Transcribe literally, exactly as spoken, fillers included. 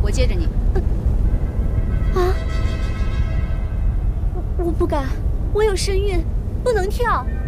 我接着你。 啊！我我不敢，我有身孕，不能跳。